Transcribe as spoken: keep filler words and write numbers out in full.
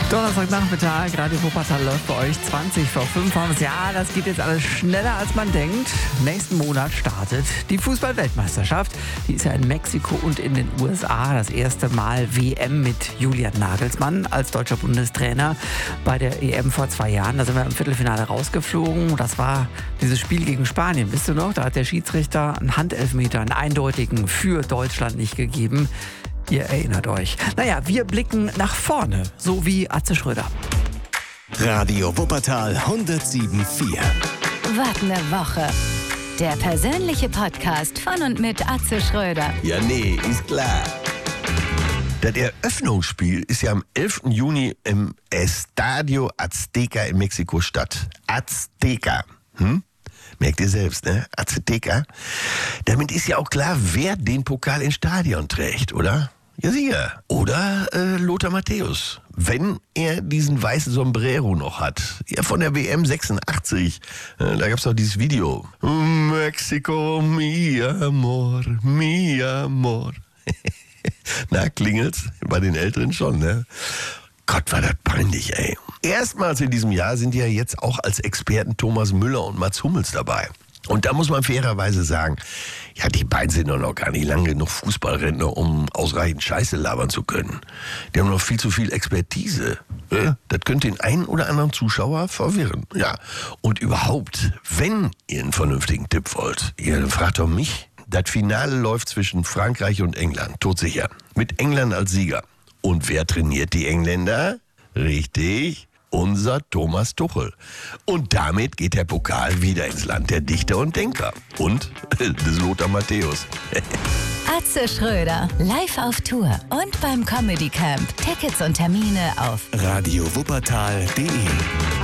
Donnerstagnachmittag, Radio Wuppertal läuft bei euch zwanzig vor fünf. Ja, das geht jetzt alles schneller, als man denkt. Nächsten Monat startet die Fußball-Weltmeisterschaft. Die ist ja in Mexiko und in den U S A. Das erste Mal W M mit Julian Nagelsmann als deutscher Bundestrainer. Bei der E M vor zwei Jahren, da sind wir im Viertelfinale rausgeflogen. Das war dieses Spiel gegen Spanien. Wisst ihr noch? Da hat der Schiedsrichter einen Handelfmeter, einen eindeutigen, für Deutschland nicht gegeben. Ihr erinnert euch. Naja, wir blicken nach vorne, so wie Atze Schröder. Radio Wuppertal hundertsieben Komma vier. Was ne Woche. Der persönliche Podcast von und mit Atze Schröder. Ja, nee, ist klar. Das Eröffnungsspiel ist ja am elften Juni im Estadio Azteca in Mexiko-Stadt. Azteca. Hm? Merkt ihr selbst, ne? Azteca. Damit ist ja auch klar, wer den Pokal ins Stadion trägt, oder? Ja, sicher. Oder äh, Lothar Matthäus. Wenn er diesen weißen Sombrero noch hat. Ja, von der W M sechsundachtzig. Äh, da gab's doch dieses Video. Mexiko, mi amor, mi amor. Na, klingelt's? Bei den Älteren schon, ne? Gott, war das peinlich, ey. Erstmals in diesem Jahr sind ja jetzt auch als Experten Thomas Müller und Mats Hummels dabei. Und da muss man fairerweise sagen, ja, die beiden sind doch noch gar nicht lang genug Fußballrentner, um ausreichend Scheiße labern zu können. Die haben noch viel zu viel Expertise. Ja? Das könnte den einen oder anderen Zuschauer verwirren. Ja. Und überhaupt, wenn ihr einen vernünftigen Tipp wollt, ihr dann fragt doch mich. Das Finale läuft zwischen Frankreich und England, todsicher. Mit England als Sieger. Und wer trainiert die Engländer? Richtig, unser Thomas Tuchel. Und damit geht der Pokal wieder ins Land der Dichter und Denker. Und des Lothar Matthäus. Atze Schröder, live auf Tour und beim Comedy Camp. Tickets und Termine auf Radio Wuppertal punkt de